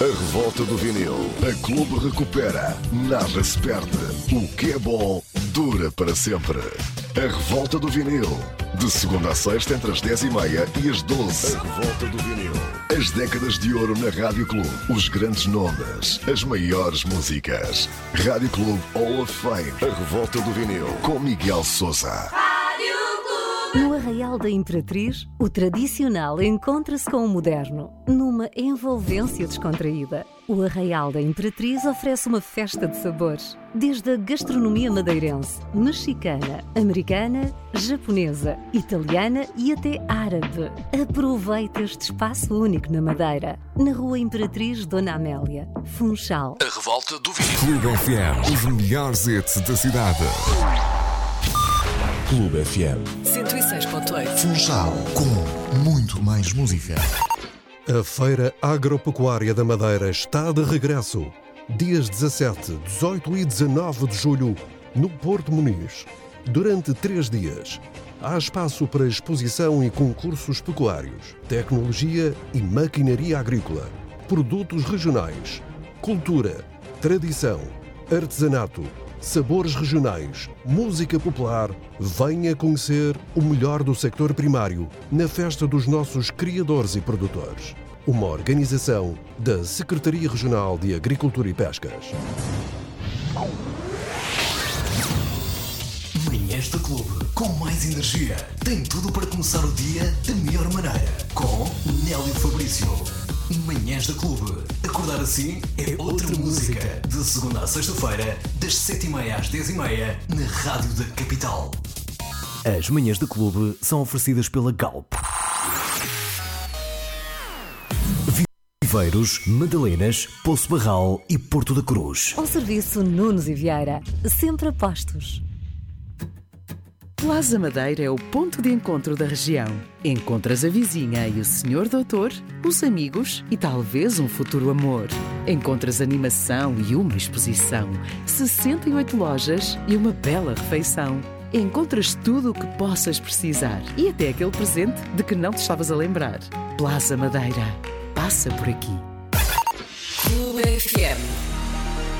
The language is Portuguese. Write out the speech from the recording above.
A revolta do vinil. A Clube recupera. Nada se perde. O que é bom dura para sempre. A revolta do vinil. De segunda a sexta entre as 10h30 e as 12. A revolta do vinil. As décadas de ouro na Rádio Clube. Os grandes nomes. As maiores músicas. Rádio Clube Hall of Fame. A revolta do vinil. Com Miguel Sousa. No Arraial da Imperatriz, o tradicional encontra-se com o moderno, numa envolvência descontraída. O Arraial da Imperatriz oferece uma festa de sabores, desde a gastronomia madeirense, mexicana, americana, japonesa, italiana e até árabe. Aproveite este espaço único na Madeira, na Rua Imperatriz Dona Amélia, Funchal. A revolta do vinil. Clube FM, os melhores hits da cidade. Clube FM 106.8. Funchal, com muito mais música. A Feira Agropecuária da Madeira está de regresso. Dias 17, 18 e 19 de julho, no Porto Muniz. Durante 3 dias, há espaço para exposição e concursos pecuários, tecnologia e maquinaria agrícola, produtos regionais, cultura, tradição, artesanato, sabores regionais, música popular. Venha conhecer o melhor do sector primário na festa dos nossos criadores e produtores. Uma organização da Secretaria Regional de Agricultura e Pescas. Manhãs da Clube, com mais energia. Tem tudo para começar o dia da melhor maneira. Com Nélio Fabrício. Manhãs da Clube. Acordar assim é outra música. De segunda à sexta-feira, das 7h30 às 10h30, na Rádio da Capital. As manhãs da Clube são oferecidas pela Galp. Viveiros, Madalenas, Poço Barral e Porto da Cruz. Ao serviço Nunes e Vieira, sempre a postos. Plaza Madeira é o ponto de encontro da região. Encontras a vizinha e o senhor doutor, os amigos e talvez um futuro amor. Encontras animação e uma exposição, 68 lojas e uma bela refeição. Encontras tudo o que possas precisar e até aquele presente de que não te estavas a lembrar. Plaza Madeira. Passa por aqui. Clube FM.